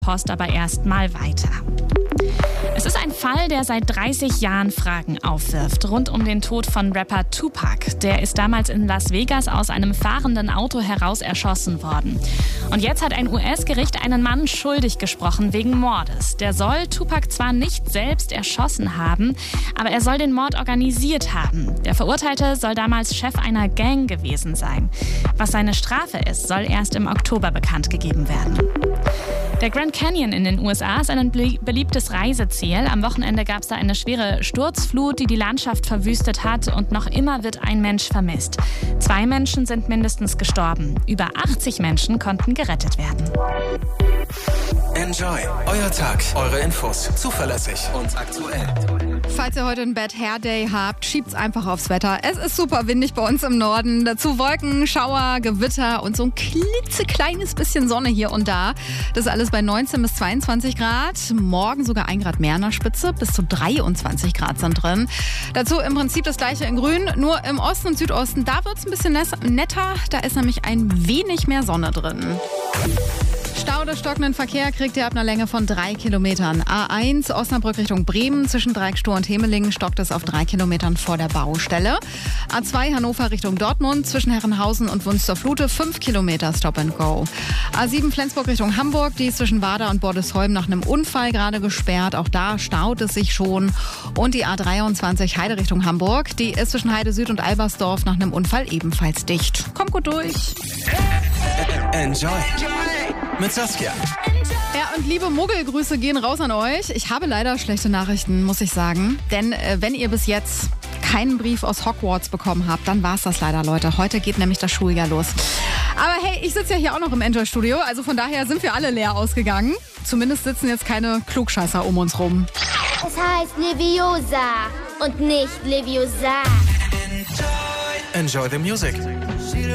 Post aber erstmal weiter. Es ist ein Fall, der seit 30 Jahren Fragen aufwirft, rund um den Tod von Rapper Tupac. Der ist damals in Las Vegas aus einem fahrenden Auto heraus erschossen worden. Und jetzt hat ein US-Gericht einen Mann schuldig gesprochen wegen Mordes. Der soll Tupac zwar nicht selbst erschossen haben, aber er soll den Mord organisiert haben. Der Verurteilte soll damals Chef einer Gang gewesen sein. Was seine Strafe ist, soll erst im Oktober bekannt gegeben werden. Der Grand Canyon in den USA ist ein beliebtes Reiseziel. Am Wochenende gab es da eine schwere Sturzflut, die die Landschaft verwüstet hat, und noch immer wird ein Mensch vermisst. 2 Menschen sind mindestens gestorben. Über 80 Menschen konnten gerettet werden. Enjoy. Euer Tag, eure Infos. Zuverlässig und aktuell. Falls ihr heute einen Bad Hair Day habt, schiebt's einfach aufs Wetter. Es ist super windig bei uns im Norden. Dazu Wolken, Schauer, Gewitter und so ein klitzekleines bisschen Sonne hier und da. Das ist alles bei 19 bis 22 Grad. Morgen sogar 1 Grad mehr an der Spitze. Bis zu 23 Grad sind drin. Dazu im Prinzip das gleiche in Grün. Nur im Osten und Südosten, da wird's ein bisschen netter. Da ist nämlich ein wenig mehr Sonne drin. Stau oder stockenden Verkehr kriegt ihr ab einer Länge von 3 Kilometern. A1 Osnabrück Richtung Bremen zwischen Dreieckstor und Hemelingen stockt es auf 3 Kilometern vor der Baustelle. A2 Hannover Richtung Dortmund zwischen Herrenhausen und Wunstorf-Lute 5 Kilometer Stop and Go. A7 Flensburg Richtung Hamburg, die ist zwischen Wader und Bordesholm nach einem Unfall gerade gesperrt. Auch da staut es sich schon. Und die A23 Heide Richtung Hamburg, die ist zwischen Heide Süd und Albersdorf nach einem Unfall ebenfalls dicht. Kommt gut durch. Enjoy. Mit Saskia. Ja, und liebe Muggelgrüße gehen raus an euch. Ich habe leider schlechte Nachrichten, muss ich sagen. Denn wenn ihr bis jetzt keinen Brief aus Hogwarts bekommen habt, dann war's das leider, Leute. Heute geht nämlich das Schuljahr los. Aber hey, ich sitze ja hier auch noch im Enjoy-Studio. Also von daher sind wir alle leer ausgegangen. Zumindest sitzen jetzt keine Klugscheißer um uns rum. Es heißt Leviosa und nicht Leviosa. Enjoy the music.